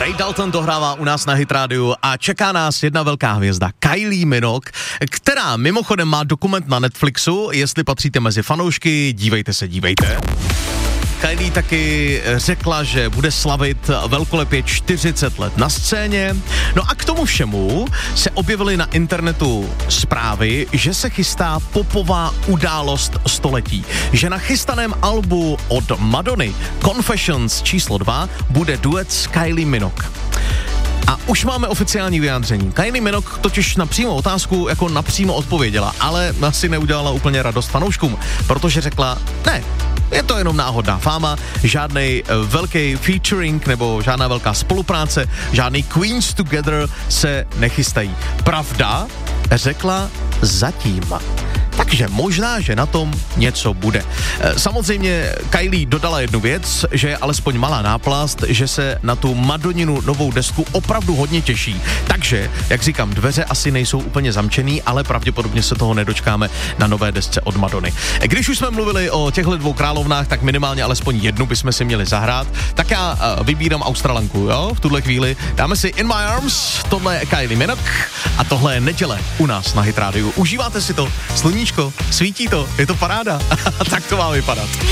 Ray Dalton dohrává u nás na Hit Radio a čeká nás jedna velká hvězda, Kylie Minogue, která mimochodem má dokument na Netflixu, jestli patříte mezi fanoušky, dívejte se. Kylie taky řekla, že bude slavit velkolepě 40 let na scéně. No a k tomu všemu se objevily na internetu zprávy, že se chystá popová událost století. Že na chystaném albu od Madony Confessions číslo 2 bude duet s Kylie Minogue. A už máme oficiální vyjádření. Kylie Minogue totiž na přímou otázku jako napřímo odpověděla, ale asi neudělala úplně radost fanouškům, protože řekla, ne, je to jenom náhodná fáma, žádnej velký featuring nebo žádná velká spolupráce, žádný Queens Together se nechystají. Pravda, řekla zatím. Takže možná, že na tom něco bude. Samozřejmě Kylie dodala jednu věc, že je alespoň malá náplast, že se na tu Madoninu novou desku opravdu hodně těší. Takže, jak říkám, dveře asi nejsou úplně zamčený, ale pravděpodobně se toho nedočkáme na nové desce od Madony. Když už jsme mluvili o těchto dvou královnách, tak minimálně alespoň jednu bychom si měli zahrát. Tak já vybírám Australanku, jo, v tuhle chvíli. Dáme si In My Arms, tohle je Kylie Minogue a tohle je neděle u nás na Hit Radio. Užíváte si to? Sluníčko, svítí to, je to paráda. Tak to má vypadat.